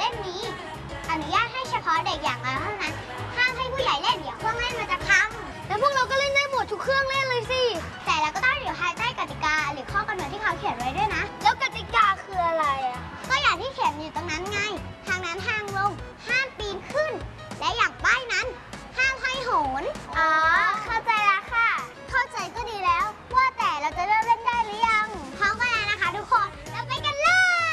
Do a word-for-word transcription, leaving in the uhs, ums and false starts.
ล่นนี้อนุญาตให้เฉพาะเด็กอย่างเราเท่านั้นห้ามให้ผู้ใหญ่เล่นเดี๋ยวเครื่องเล่นมันจะพังแล้วพวกเราก็เล่นได้หมดทุกเครื่องเล่นเลยสิแต่เราก็ต้องอยู่ภายใต้กติกาหรือข้อกำหนดที่เขาเขียนไว้ด้วยนะแล้วกติกาคืออะไรอ่ะก็อย่างที่เขียนอยู่ตรงนั้นไงทางนั้นทางลงห้ามปีนขึ้นและอย่างป้ายนั้นห้ามห้อยโหนอ๋อ